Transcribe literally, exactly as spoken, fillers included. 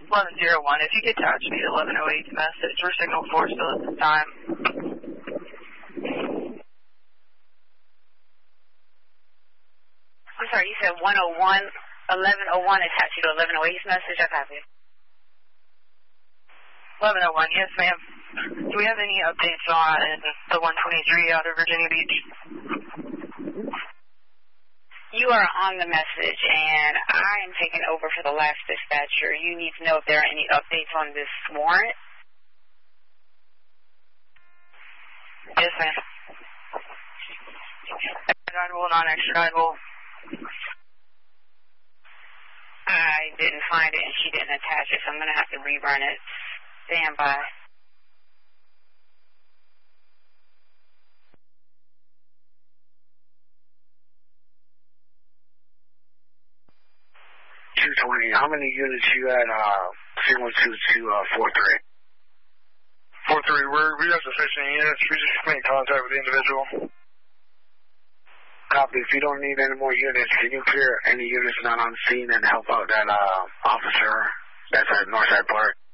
eleven oh one, if you could attach me to eleven oh eight's message, we're signal four still at this time. I'm sorry, you said one oh one, eleven oh one attached you to eleven oh eight's message? I copy. eleven oh one, yes ma'am. Do we have any updates on the one twenty-three out of Virginia Beach? You are on the message, and I am taking over for the last dispatcher. You need to know if there are any updates on this warrant. Yes, ma'am. Extraditable, non-extraditable. I didn't find it, and she didn't attach it, so I'm going to have to rerun it. Stand by. two twenty, how many units you at uh, signal two two four three? four three, we're, we have sufficient units. We just made contact with the individual. Copy. If you don't need any more units, can you clear any units not on scene and help out that uh, officer that's at Northside Park?